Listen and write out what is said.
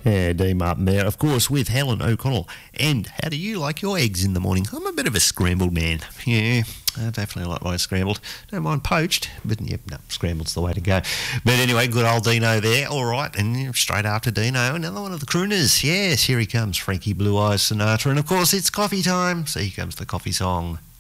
Yeah, Dean Martin there, of course, with Helen O'Connell. And how do you like your eggs in the morning? I'm a bit of a scrambled man. Yeah, I definitely like mine scrambled. Don't mind poached, but yep, no, scrambled's the way to go. But anyway, good old Dino there. All right, and straight after Dino, another one of the crooners. Yes, here he comes, Frankie Blue Eyes Sinatra. And of course, it's coffee time, so here comes the coffee song.